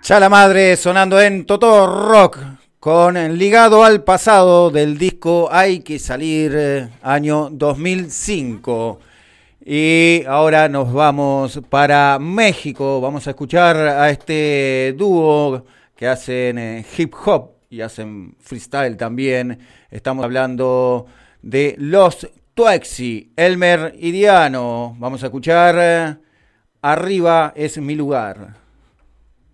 Ya la madre sonando en Totó Rock, con Ligado al Pasado del disco Hay que Salir, año 2005. Y ahora nos vamos para México. Vamos a escuchar a este dúo que hacen hip hop y hacen freestyle también. Estamos hablando de los Tuexi, Elmer y Diano. Vamos a escuchar Arriba es mi lugar.